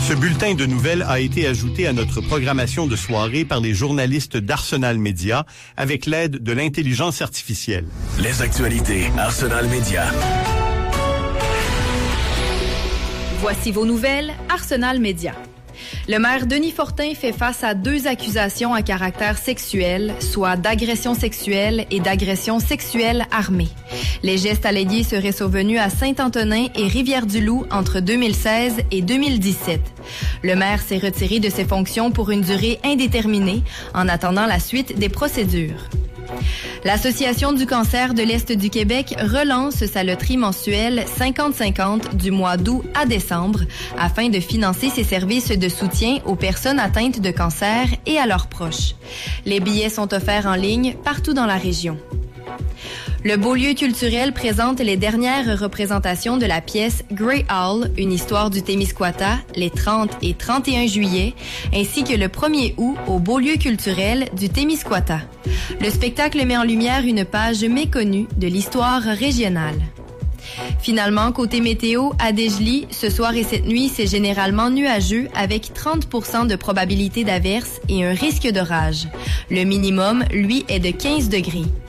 Ce bulletin de nouvelles a été ajouté à notre programmation de soirée par les journalistes d'Arsenal Média avec l'aide de l'intelligence artificielle. Les actualités Arsenal Média. Voici vos nouvelles Arsenal Média. Le maire Denis Fortin fait face à 2 accusations à caractère sexuel, soit d'agression sexuelle et d'agression sexuelle armée. Les gestes allégués seraient survenus à Saint-Antonin et Rivière-du-Loup entre 2016 et 2017. Le maire s'est retiré de ses fonctions pour une durée indéterminée en attendant la suite des procédures. L'Association du cancer de l'Est du Québec relance sa loterie mensuelle 50-50 du mois d'août à décembre afin de financer ses services de soutien aux personnes atteintes de cancer et à leurs proches. Les billets sont offerts en ligne partout dans la région. Le Beaulieu culturel présente les dernières représentations de la pièce Grey Owl, une histoire du Témiscouata, les 30 et 31 juillet, ainsi que le 1er août au Beaulieu culturel du Témiscouata. Le spectacle met en lumière une page méconnue de l'histoire régionale. Finalement, côté météo, à Dégelis, ce soir et cette nuit, c'est généralement nuageux avec 30% de probabilité d'averse et un risque d'orage. Le minimum, lui, est de 15 degrés.